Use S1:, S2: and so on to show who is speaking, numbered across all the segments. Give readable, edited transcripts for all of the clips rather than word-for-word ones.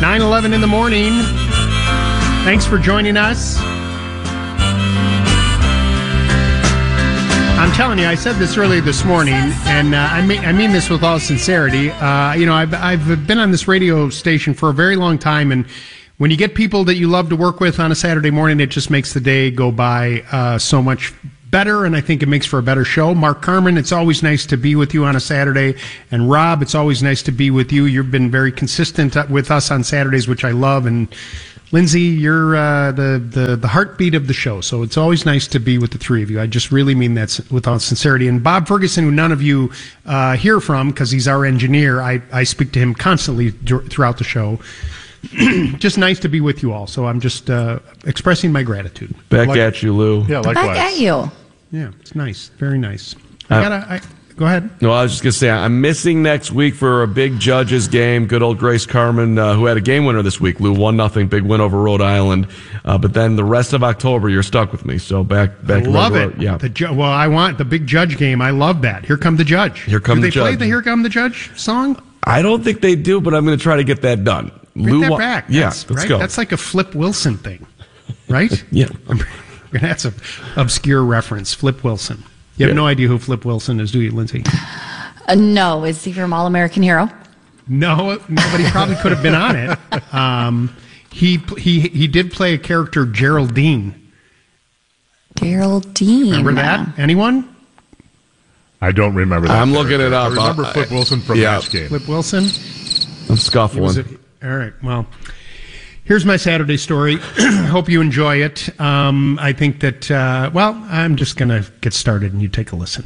S1: 9:11 in the morning. Thanks for joining us. I'm telling you, I said this earlier this morning, and I mean this with all sincerity. I've been on this radio station for a very long time, and when you get people that you love to work with on a Saturday morning, it just makes the day go by so much better, and I think it makes for a better show. Mark Carmen, it's always nice to be with you on a Saturday, and Rob, it's always nice to be with you. You've been very consistent with us on Saturdays, which I love, and Lindsay, you're the heartbeat of the show, so it's always nice to be with the three of you. I just really mean that with all sincerity. And Bob Ferguson, who none of you hear from because he's our engineer, I speak to him constantly throughout the show. Just nice to be with you all, so I'm just expressing my gratitude.
S2: Back at you, Lou.
S3: Yeah, likewise.
S4: Back at you.
S1: Yeah, it's nice. Very nice. Go ahead.
S2: No, I was just going to say, I'm missing next week for a big Judges game. Good old Grace Carmen, who had a game winner this week, Lou, 1-0, big win over Rhode Island. But then the rest of October, you're stuck with me. So back.
S1: Love it.
S2: Yeah.
S1: I want the big Judge game. I love that. Here Come the Judge.
S2: Here Come the Judge.
S1: Do they play the Here Come the Judge song?
S2: I don't think they do, but I'm going to try to get that done.
S1: Bring that back.
S2: Yeah, let's go.
S1: That's like a Flip Wilson thing, right?
S2: Yeah.
S1: That's an obscure reference. Flip Wilson. You have no idea who Flip Wilson is, do you, Lindsay?
S4: No. Is he from All American Hero?
S1: No, but he probably could have been on it. He did play a character, Geraldine.
S4: Geraldine.
S1: Remember that? Anyone?
S3: I don't remember that.
S2: I'm looking it up.
S3: I remember Flip Wilson from Match Game.
S1: Flip Wilson?
S2: I'm scuffling.
S1: All right, well, here's my Saturday story. Hope you enjoy it. I think that, I'm just going to get started and you take a listen.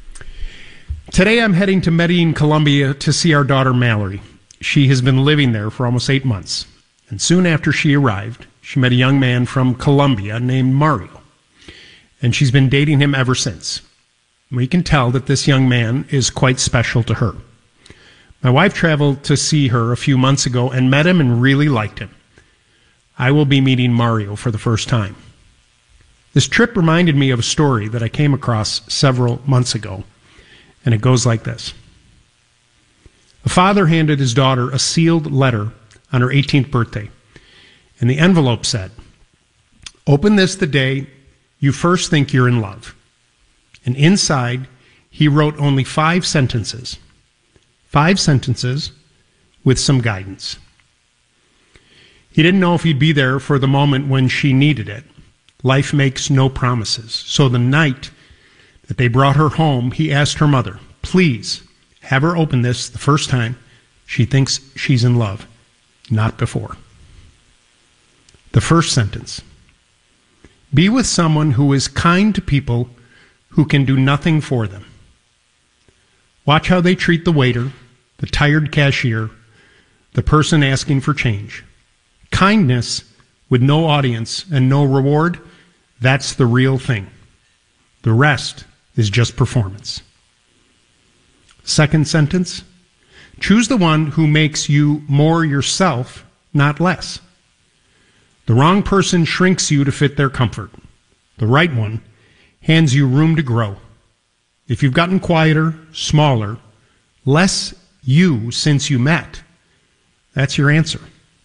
S1: Today I'm heading to Medellin, Colombia to see our daughter Mallory. She has been living there for almost 8 months. And soon after she arrived, she met a young man from Colombia named Mario. And she's been dating him ever since. We can tell that this young man is quite special to her. My wife traveled to see her a few months ago and met him and really liked him. I will be meeting Mario for the first time. This trip reminded me of a story that I came across several months ago, and it goes like this. A father handed his daughter a sealed letter on her 18th birthday, and the envelope said, "Open this the day you first think you're in love." And inside, he wrote only 5 sentences. 5 sentences with some guidance. He didn't know if he'd be there for the moment when she needed it. Life makes no promises. So the night that they brought her home, he asked her mother, please have her open this the first time she thinks she's in love, not before. The first sentence. Be with someone who is kind to people who can do nothing for them. Watch how they treat the waiter, the tired cashier, the person asking for change. Kindness with no audience and no reward, that's the real thing. The rest is just performance. Second sentence, choose the one who makes you more yourself, not less. The wrong person shrinks you to fit their comfort. The right one hands you room to grow. If you've gotten quieter, smaller, less you since you met, that's your answer.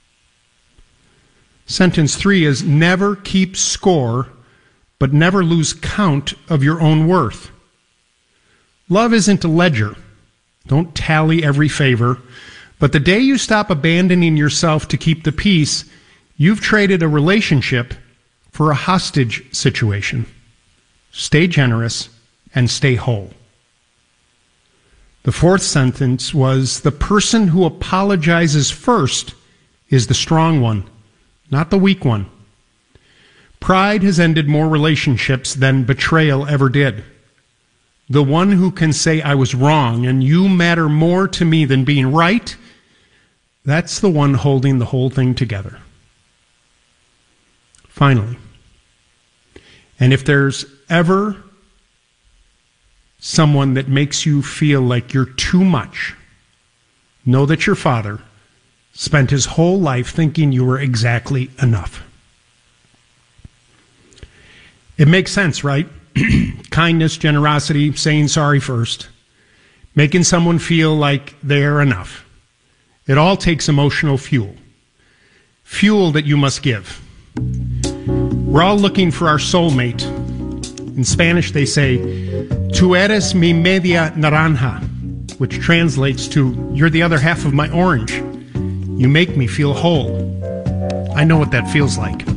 S1: Sentence 3 is never keep score, but never lose count of your own worth. Love isn't a ledger. Don't tally every favor. But the day you stop abandoning yourself to keep the peace, you've traded a relationship for a hostage situation. Stay generous and stay whole. The fourth sentence was, the person who apologizes first is the strong one, not the weak one. Pride has ended more relationships than betrayal ever did. The one who can say, I was wrong and you matter more to me than being right, that's the one holding the whole thing together. Finally, and if there's ever someone that makes you feel like you're too much, know that your father spent his whole life thinking you were exactly enough. It makes sense, right? Kindness, generosity, saying sorry first, making someone feel like they're enough. It all takes emotional fuel. fuel that you must give. We're all looking for our soulmate. In Spanish, they say, "Tú eres mi media naranja," which translates to, "You're the other half of my orange. You make me feel whole." I know what that feels like.